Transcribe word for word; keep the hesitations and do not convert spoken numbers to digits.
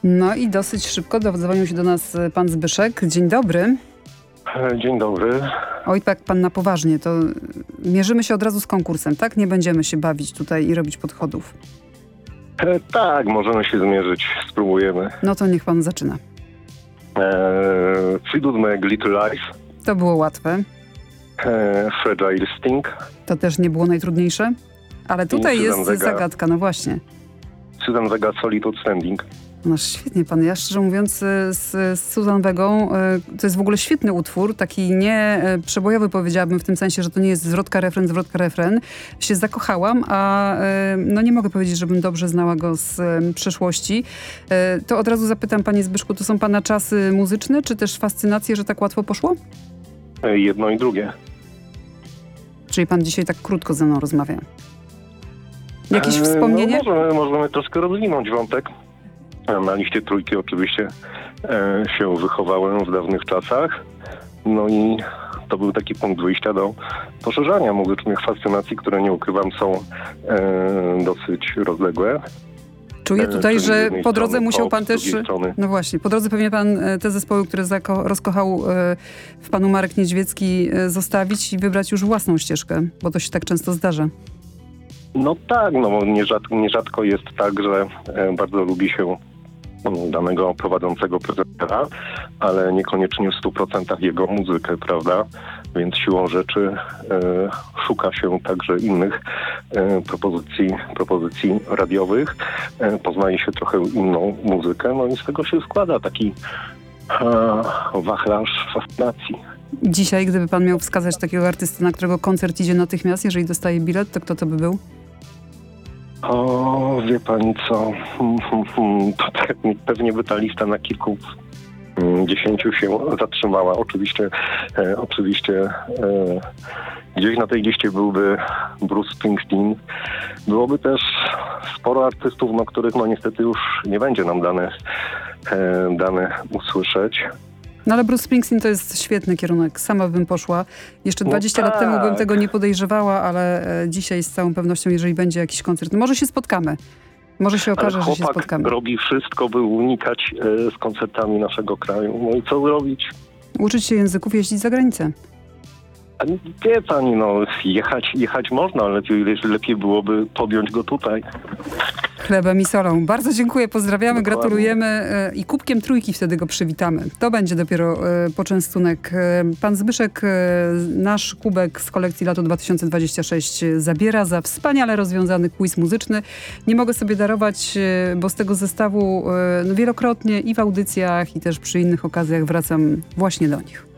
No i dosyć szybko dodzwonił się do nas pan Zbyszek. Dzień dobry. Dzień dobry. Oj, tak pan na poważnie, to mierzymy się od razu z konkursem, tak? Nie będziemy się bawić tutaj i robić podchodów. E, tak, możemy się zmierzyć, spróbujemy. No to niech pan zaczyna. E, Fleetwood Mac, Little Life. To było łatwe. E, Fragile Sting. To też nie było najtrudniejsze. Ale tutaj jest Vega. zagadka, no właśnie. Susan Vega, Solitude Standing. No świetnie pan. Ja szczerze mówiąc z, z Susan Vegą, to jest w ogóle świetny utwór, taki nie przebojowy powiedziałabym, w tym sensie, że to nie jest zwrotka, refren, zwrotka, refren. Się zakochałam, a no nie mogę powiedzieć, żebym dobrze znała go z przeszłości. To od razu zapytam panie Zbyszku, to są pana czasy muzyczne, czy też fascynacje, że tak łatwo poszło? E, jedno i drugie. Czyli pan dzisiaj tak krótko ze mną rozmawia. Jakieś E, wspomnienie? No, możemy, możemy troszkę rozwinąć wątek. Na liście trójki oczywiście e, się wychowałem w dawnych czasach. No i to był taki punkt wyjścia do poszerzania muzycznych fascynacji, które nie ukrywam są e, dosyć rozległe. Czuję tutaj, Czyli z że jednej po drodze strony musiał pop, pan z też... drugiej strony- No właśnie, po drodze pewnie pan e, te zespoły, które zako- rozkochał e, w panu Marek Niedźwiecki, e, zostawić i wybrać już własną ścieżkę, bo to się tak często zdarza. No tak, no nierzadko, nierzadko jest tak, że e, bardzo lubi się mm, danego prowadzącego prezentera, ale niekoniecznie w stu procentach jego muzykę, prawda? Więc siłą rzeczy e, szuka się także innych e, propozycji, propozycji radiowych, e, poznaje się trochę inną muzykę, no i z tego się składa taki e, wachlarz fascynacji. Dzisiaj, gdyby pan miał wskazać takiego artystę, na którego koncert idzie natychmiast, jeżeli dostaje bilet, to kto to by był? O, wie pani co, to pewnie, pewnie by ta lista na kilku mm, dziesięciu się zatrzymała. Oczywiście, e, oczywiście e, gdzieś na tej liście byłby Bruce Springsteen. Byłoby też sporo artystów, no, których no niestety już nie będzie nam dane, e, dane usłyszeć. No ale Bruce Springsteen to jest świetny kierunek. Sama bym poszła. Jeszcze No dwadzieścia lat tak. temu bym tego nie podejrzewała, ale e, dzisiaj z całą pewnością, jeżeli będzie jakiś koncert, no może się spotkamy. Może się okaże, Ale że się chłopak spotkamy. robi wszystko, by unikać e, z koncertami naszego kraju. No i co zrobić? Uczyć się języków, jeździć za granicę. A wie pani, no jechać, jechać można, ale lepiej, lepiej byłoby podjąć go tutaj. Chlebem i solą. Bardzo dziękuję, pozdrawiamy, Dokładnie. gratulujemy e, i kubkiem trójki wtedy go przywitamy. To będzie dopiero e, poczęstunek. E, Pan Zbyszek e, nasz kubek z kolekcji Lato dwa tysiące dwadzieścia sześć zabiera za wspaniale rozwiązany quiz muzyczny. Nie mogę sobie darować, e, bo z tego zestawu e, no, wielokrotnie i w audycjach, i też przy innych okazjach wracam właśnie do nich.